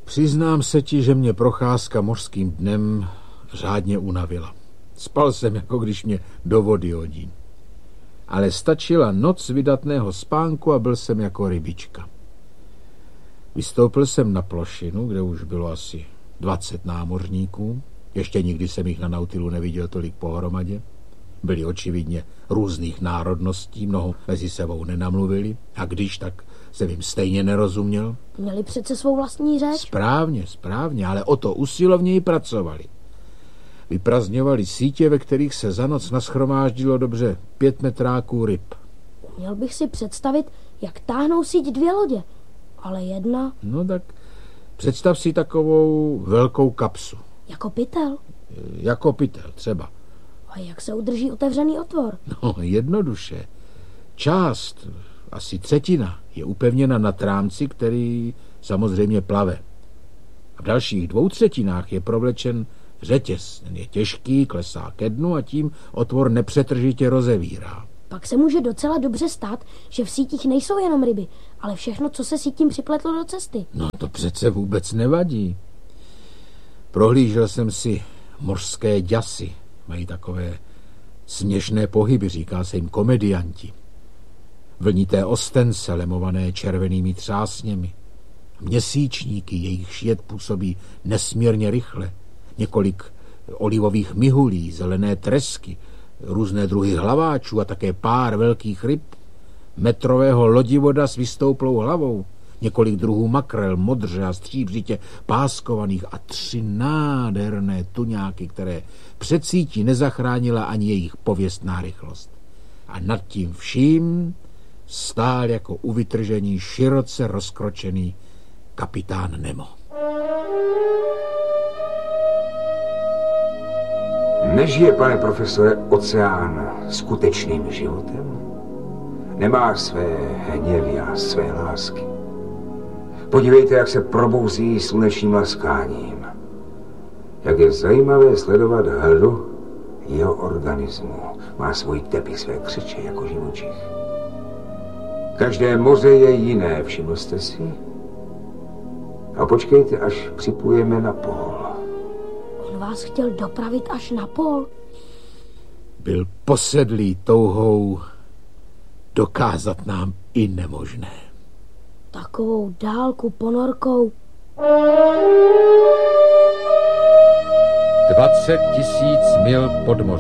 Přiznám se ti, že mě procházka mořským dnem řádně unavila. Spal jsem, jako když mě do vody hodí. Ale stačila noc vydatného spánku a byl jsem jako rybička. Vystoupil jsem na plošinu, kde už bylo asi 20 námořníků. Ještě nikdy jsem jich na Nautilu neviděl tolik pohromadě. Byli očividně různých národností, mnoho mezi sebou nenamluvili. A když, tak jsem jim stejně nerozuměl. Měli přece svou vlastní řeč? Správně, ale o to usilovněji pracovali. Vyprazňovali sítě, ve kterých se za noc nashromáždilo dobře 5 metráků ryb. Měl bych si představit, jak táhnou síť 2 lodě, ale jedna... No tak představ si takovou velkou kapsu. Jako pytel? Jako pytel, třeba. A jak se udrží otevřený otvor? No, jednoduše. Část, asi 1/3, je upevněna na trámci, který samozřejmě plave. A v dalších 2/3 je provlečen řetěz. Ten je těžký, klesá ke dnu a tím otvor nepřetržitě rozevírá. Pak se může docela dobře stát, že v sítích nejsou jenom ryby, ale všechno, co se sítím připletlo do cesty. No to přece vůbec nevadí. Prohlížel jsem si mořské děsy. Mají takové směšné pohyby, říká se jim komedianti. Vlnité ostence, lemované červenými třásněmi. Měsíčníky, jejich jed působí nesmírně rychle. Několik olivových mihulí, zelené tresky, různé druhy hlaváčů a také pár velkých ryb, metrového lodivoda s vystouplou hlavou, několik druhů makrel, modře a stříbřitě páskovaných a 3 nádherné tuňáky, které před sítí nezachránila ani jejich pověstná rychlost. A nad tím vším stál jako u vytržení široce rozkročený kapitán Nemo. Nežije, pane profesore, oceán skutečným životem? Nemá své hněvy a své lásky? Podívejte, jak se probouzí slunečním laskáním. Jak je zajímavé sledovat hlu jeho organismu. Má svůj tepy, své křeče jako živočich. Každé moře je jiné, všiml jste si? A počkejte, až připlujeme na pól. On vás chtěl dopravit až na pól? Byl posedlý touhou dokázat nám i nemožné. Takovou dálku ponorkou. 20 000 mil pod mořem.